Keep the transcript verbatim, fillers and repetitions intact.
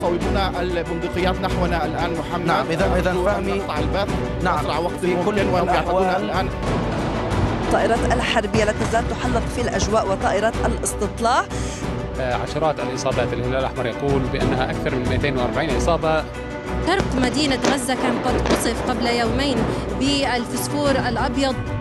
يصوبون البندقيات نحونا الآن محمد. نعم، إذا إذا فهمي البث نعم أسرع وقت في كل الأحوال الأحوال. الطائرات الحربية لا تزال تحلق في الأجواء وطائرات الاستطلاع. عشرات الإصابات. الهلال الأحمر يقول بأنها أكثر من مئتين وأربعين إصابة. ترك مدينة غزة كان قد قصف قبل يومين بالفسفور الأبيض.